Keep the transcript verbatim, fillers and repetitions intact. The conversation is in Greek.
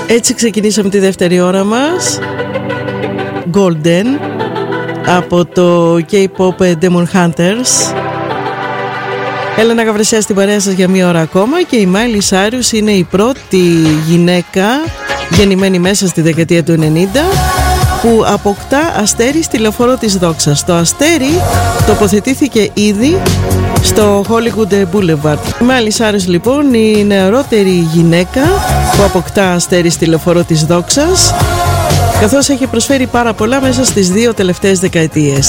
Έτσι ξεκινήσαμε τη δεύτερη ώρα μας. Golden από το K-pop Demon Hunters. Έλενα Γαβρεσιά στην παρέα σας για μία ώρα ακόμα. Και η Miley Cyrus είναι η πρώτη γυναίκα γεννημένη μέσα στη δεκαετία του ενενήντα που αποκτά αστέρι στη λεωφόρο της δόξας. Το αστέρι τοποθετήθηκε ήδη στο Hollywood Boulevard. Η Miley Cyrus λοιπόν η νεαρότερη γυναίκα που αποκτά αστέρι στη λεωφόρο της δόξας, καθώς έχει προσφέρει πάρα πολλά μέσα στις δύο τελευταίες δεκαετίες.